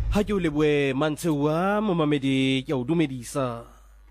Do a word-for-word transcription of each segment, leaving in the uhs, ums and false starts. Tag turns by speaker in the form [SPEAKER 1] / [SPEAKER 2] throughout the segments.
[SPEAKER 1] Ha ke o leboe Mantshewa momamedi ke o dumedisa.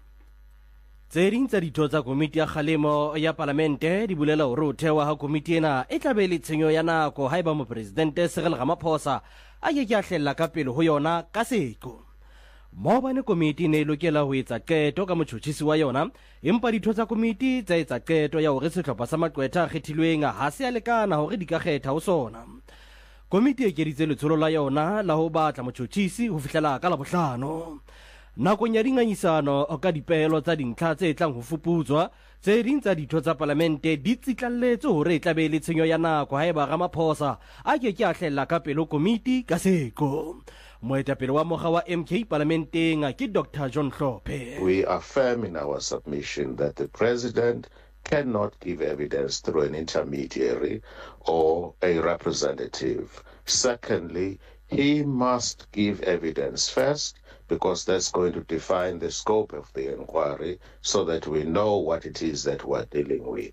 [SPEAKER 1] Tse ding tsa ditho tsa komiti ya kgalemo ya palamente di bolela hore o thewa ha komiti ena e tla be le tshenyo ya nako haeba mopresidente Cyril Ramaphosa a ke ke a hlella ka pele ho yona ka seqo. Maobane komiti ne e lokela ho etsa qeto ka motjhotjhisi wa yona, empa ditho tsa komiti tsa etsa qeto ya hore sehlopha sa maqwetha a kgethilweng ha se a lekana hore di ka kgetha ho sona. Komiti e keditse letsholo la yona la ho batla motjhotjhisi ho fihlela ka Labohlano. Nakong ya dingangisano ka dipehelo tsa dintlha tse tlang ho fuputswa, tse ding tsa ditho tsa palamente di tsitlalletse hore e tla be le tshenyo ya nako haeba Ramaphosa a ke ke a hlella ka pele komiti ka seqo. Moetapele wa mokga wa M K parlamenteng ke Doctor John Hlophe.
[SPEAKER 2] We affirm in our submission that the president cannot give evidence through an intermediary or a representative. Secondly, he must give evidence first, because that's going to define the scope of the inquiry so that we know what it is that we're dealing with.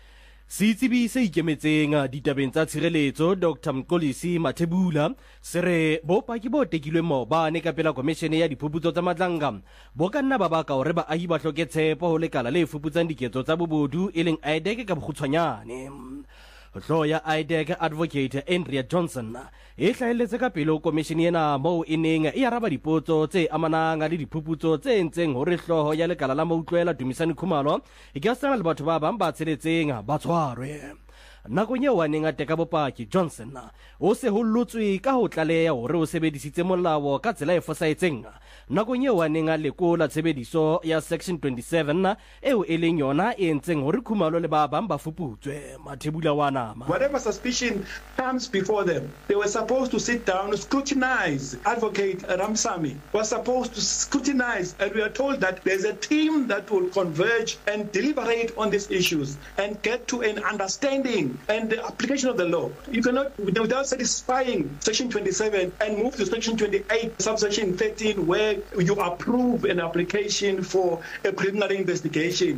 [SPEAKER 1] Sitsebi se ikemetseng ditabeng tsa tshireletso Doctor Mkolisi Mathebula se re bopaki bo tekilwe maobane ka pela komishene ya diphuputso tsa matlanga bo ka nna ba baka hore baahi ba hloke tshepo ho lekala le fuputsang diketso tsa bobodu e leng I D E C ka bokgutshwanyane. Hlo ya I D E C Advocate Andrea Johnson e hlahelletse ka pele komishene ena moo e neng e araba dipotso tse amanang le diphuputso tse ntseng hore hloho ya lekala la mautlwela Dumisani Khumalo e ka sana le batho ba bang ba tseletseng ba tshwarwe. Nakong eo a neng a teka bopaki, Johnson o se ho lotswe ka ho tlaleha hore o sebedisitse molao ka tsela e fosahetseng nakong eo a neng a lekola tshebediso ya section twenty-seven eo e leng yona e entseng hore Khumalo le ba bang ba fuputswe. Mathebula wa nama.
[SPEAKER 3] Whatever suspicion comes before them, they were supposed to sit down and scrutinize. Advocate Ramsamy was supposed to scrutinize, and we are told that there's a team that will converge and deliberate on these issues and get to an understanding and the application of the law. You cannot, without satisfying section twenty-seven and move to section twenty-eight, subsection thirteen, where you approve an application for a preliminary investigation.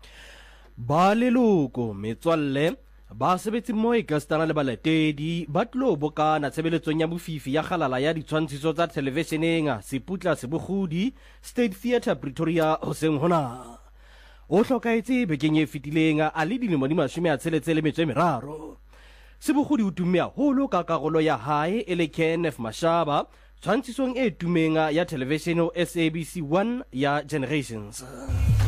[SPEAKER 1] Baleloko metswalle ba sebetsi mo e kastana le balatedi ba tlo bokana tshebeletsong ya bofifi ya kgalala ya ditshwantshiso tsa televisioneng Seputla Sebogodi State Theatre Pretoria hoseng hona. O hlokaetse bekeng e fetileng a le dilemo di mashome a tsheletse le metso e meraro. Sebogodi o tumme haholo ka karolo ya hae e le K N F Mashaba tshwantshisong e tumeng ya television S A B C one ya Generations.